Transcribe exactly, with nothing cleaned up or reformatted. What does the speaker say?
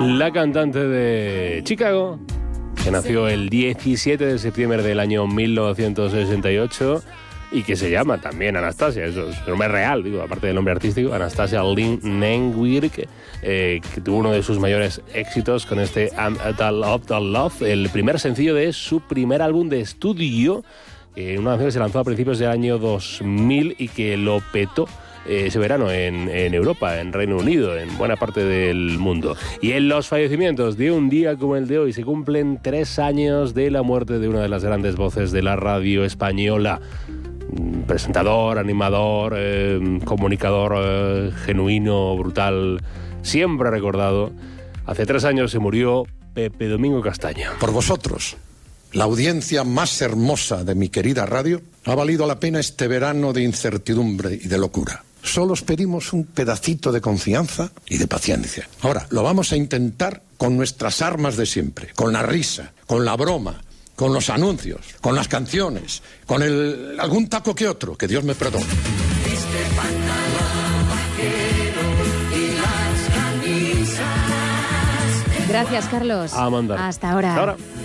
La cantante de Chicago, que nació el diecisiete de septiembre del año mil novecientos sesenta y ocho y que se llama también Anastasia, eso es su nombre real, digo, aparte del nombre artístico, Anastasia Lynn Nenwick, eh, que tuvo uno de sus mayores éxitos con este I'm a Love, a Love, el primer sencillo de su primer álbum de estudio, eh, una canción que se lanzó a principios del año dos mil y que lo petó Eh, ese verano en, en Europa, en Reino Unido, en buena parte del mundo. Y en los fallecimientos de un día como el de hoy se cumplen tres años de la muerte de una de las grandes voces de la radio española. Presentador, animador, eh, comunicador eh, genuino, brutal, siempre recordado. Hace tres años se murió Pepe Domingo Castaño. Por vosotros, la audiencia más hermosa de mi querida radio, ha valido la pena este verano de incertidumbre y de locura. Solo os pedimos un pedacito de confianza y de paciencia. Ahora, lo vamos a intentar con nuestras armas de siempre, con la risa, con la broma, con los anuncios, con las canciones, con el algún taco que otro, que Dios me perdone. Gracias, Carlos. A mandar. Hasta ahora. Hasta ahora.